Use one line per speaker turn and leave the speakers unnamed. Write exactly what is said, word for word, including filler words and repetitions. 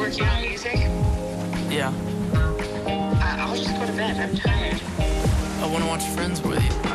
working on music?
Yeah.
I I'll just go to bed. I'm tired.
I want to watch Friends with you.